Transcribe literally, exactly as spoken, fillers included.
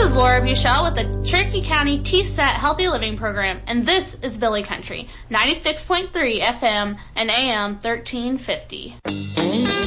is Laura Buchel with the Cherokee County T-SET Healthy Living Program, and this is Billy Country, ninety-six point three F M and A M thirteen fifty.